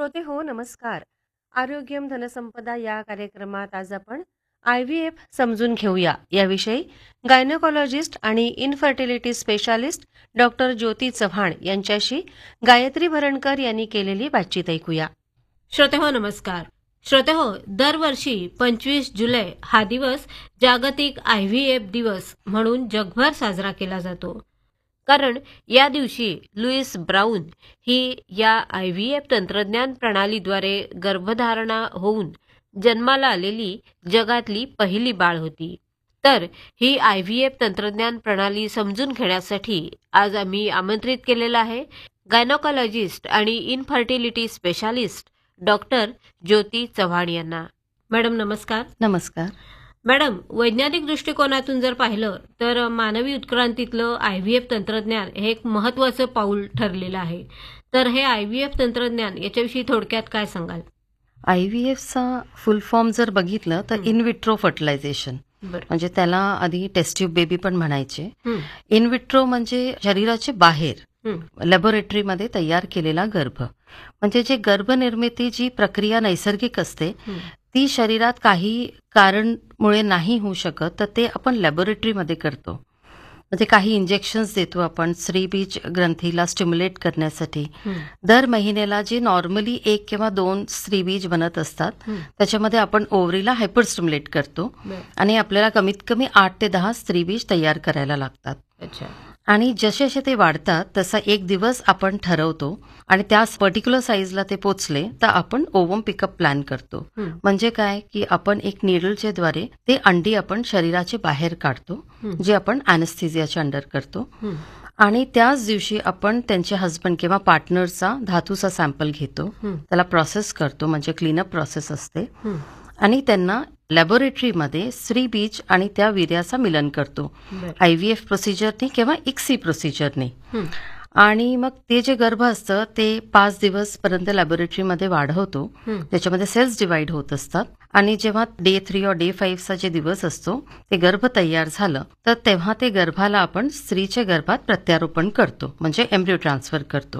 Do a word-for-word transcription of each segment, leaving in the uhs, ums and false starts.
श्रोते हो नमस्कार. आरोग्यम धनसंपदा या कार्यक्रमात आज आपण आय व्ही एफ समजून घेऊया याविषयी गायनोकॉलॉजिस्ट आणि इनफर्टिलिटी स्पेशालिस्ट डॉक्टर ज्योती चव्हाण यांच्याशी गायत्री भरणकर यांनी केलेली बातचीत ऐकूया. श्रोते हो नमस्कार. श्रोते हो, दरवर्षी पंचवीस जुलै हा दिवस जागतिक आय व्ही एफ दिवस म्हणून जगभर साजरा केला जातो. कारण या दिवशी लुईस ब्राऊन ही या आय व्ही एफ तंत्रज्ञान प्रणालीद्वारे गर्भधारणा होऊन जन्माला आलेली जगातली पहिली बाळ होती. तर ही आय व्ही एफ तंत्रज्ञान प्रणाली समजून घेण्यासाठी आज आम्ही आमंत्रित केलेलं आहे गायनोकॉलॉजिस्ट आणि इनफर्टिलिटी स्पेशालिस्ट डॉक्टर ज्योती चव्हाण यांना. मॅडम नमस्कार. नमस्कार मॅडम, वैज्ञानिक दृष्टिकोनातून जर पाहिलं तर मानवी उत्क्रांतीतलं आय व्ही एफ तंत्रज्ञान हे एक महत्त्वाचं पाऊल ठरलेलं आहे. तर हे आय व्ही एफ तंत्रज्ञान याच्याविषयी थोडक्यात काय सांगाल? आय व्ही एफचा फुल फॉर्म जर बघितलं तर इन विट्रो फर्टिलायझेशन, म्हणजे त्याला आधी टेस्ट ट्यूब बेबी पण म्हणायचे. इन विट्रो म्हणजे शरीराचे बाहेर लॅबोरेटरीमध्ये तयार केलेला गर्भ, म्हणजे जे गर्भनिर्मिती जी प्रक्रिया नैसर्गिक असते ती शरीरात काही कारणमुळे नाही होऊ शकत, तर ते आपण लॅबोरेटरीमध्ये करतो. म्हणजे काही इंजेक्शन्स देतो आपण स्त्रीबीज ग्रंथीला स्टिम्युलेट करण्यासाठी. दर महिन्याला जे नॉर्मली एक किंवा दोन स्त्रीबीज बनत असतात त्याच्यामध्ये आपण ओव्हरीला हायपर स्टिम्युलेट करतो आणि आपल्याला कमीत कमी आठ ते दहा स्त्रीबीज तयार करायला लागतात. अच्छा. आणि जसे जसे ते वाढतात तसा एक दिवस आपण ठरवतो आणि त्या पर्टिक्युलर साईजला ते पोचले तर आपण ओवम पिकअप प्लॅन करतो. म्हणजे काय की आपण एक निडलच्या द्वारे ते अंडी आपण शरीराचे बाहेर काढतो, जे आपण अॅनेस्थेसियाच्या अंडर करतो. आणि त्याच दिवशी आपण त्यांचे हस्बंड किंवा पार्टनरचा धातूचा सॅम्पल घेतो, त्याला प्रोसेस करतो, म्हणजे क्लीनअप प्रोसेस असते. आणि त्यांना लॅबोरेटरीमध्ये स्त्री बीज आणि त्या वीर्याचा मिलन करतो आय व्ही एफ प्रोसिजरने किंवा इक्सी प्रोसिजरने. आणि मग ते जे गर्भ असतं ते पाच दिवस पर्यंत लॅबोरेटरीमध्ये वाढवतो, त्याच्यामध्ये सेल्स डिवाइड होत असतात. आणि जेव्हा डे थ्री और डे फाईव्हचा जे दिवस असतो ते गर्भ तयार झालं तर तेव्हा ते गर्भाला आपण स्त्रीच्या गर्भात प्रत्यारोपण करतो, म्हणजे एम्ब्रियो ट्रान्सफर करतो.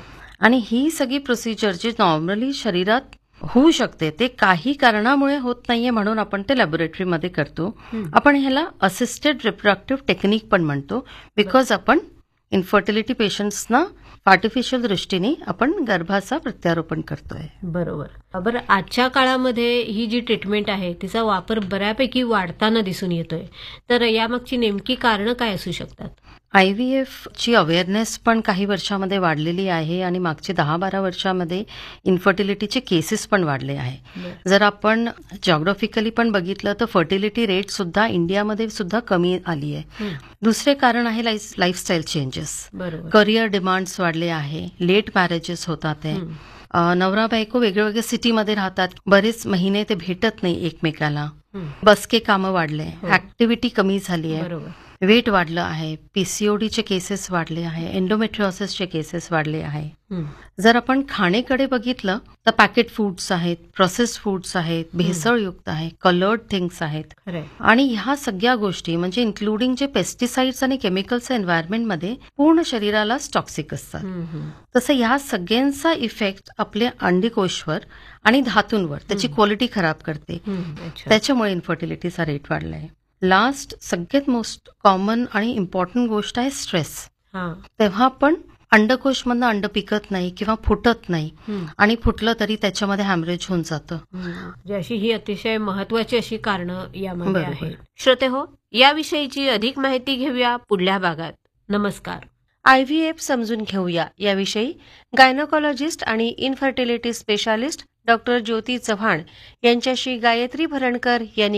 आणि ही सगळी प्रोसिजर जी नॉर्मली शरीरात होऊ शकते ते काही कारणामुळे होत नाहीये म्हणून आपण ते लॅबोरेटरीमध्ये करतो. आपण ह्याला असिस्टेड रिप्रोडक्टिव्ह टेक्निक पण म्हणतो, बिकॉज आपण इन्फर्टिलिटी पेशंट्सना आर्टिफिशियल दृष्टीने आपण गर्भाचा प्रत्यारोपण करतोय. बरोबर. बरं, आजच्या काळामध्ये ही जी ट्रीटमेंट आहे तिचा वापर बऱ्यापैकी वाढताना दिसून येतोय, तर यामागची नेमकी कारणं काय असू शकतात? आय व्ही एफ ची अवेअरनेस पण काही वर्षामध्ये वाढलेली आहे आणि मागचे दहा बारा वर्षामध्ये इन्फर्टिलिटीचे केसेस पण वाढले आहे. जर आपण जॉग्राफिकली पण बघितलं तर फर्टिलिटी रेट सुद्धा इंडियामध्ये सुद्धा कमी आली आहे. दुसरे कारण आहे लाईफस्टाईल चेंजेस, करिअर डिमांड्स वाढले आहे, लेट मॅरेजेस होतात आहे, नवरा बायको वेगवेगळ्या सिटीमध्ये राहतात, बरेच महिने ते भेटत नाही एकमेकाला, बसके कामं वाढले, ऍक्टिव्हिटी कमी झाली आहे, वेट वाढलं आहे, पीसीओडीचे केसेस वाढले आहे, एंडोमेट्रिओसिसचे केसेस वाढले आहे. जर आपण खाणेकडे बघितलं तर पॅकेट फूड्स आहेत, प्रोसेस फूड्स आहेत, भेसळयुक्त आहे, कलर्ड थिंग्स आहेत. आणि ह्या सगळ्या गोष्टी म्हणजे इन्क्लुडिंग जे पेस्टिसाइड्स आणि केमिकल्स एन्व्हायरमेंटमध्ये पूर्ण शरीराला टॉक्सिक असतात. तसं ह्या सगळ्यांचा इफेक्ट आपल्या अंडकोशावर आणि धातूंवर त्याची क्वालिटी खराब करते. त्याच्यामुळे इन्फर्टिलिटीचा रेट वाढलाय. लास्ट सगळ्यात मोस्ट कॉमन आणि इम्पॉर्टंट गोष्ट आहे स्ट्रेस. तेव्हा पण अंडकोश मधनं अंड पिकत नाही किंवा फुटत नाही, आणि फुटलं तरी त्याच्यामध्ये हॅमरेज होऊन जातं. अशी ही अतिशय महत्वाची अशी कारणं यामध्ये आहेत. श्रोते हो, याविषयीची अधिक माहिती घेऊया पुढल्या भागात. नमस्कार. आय व्ही एफ समजून घेऊया याविषयी गायनोकॉलॉजिस्ट आणि इनफर्टिलिटी स्पेशालिस्ट डॉक्टर ज्योती चव्हाण यांच्याशी गायत्री भरणकर यांनी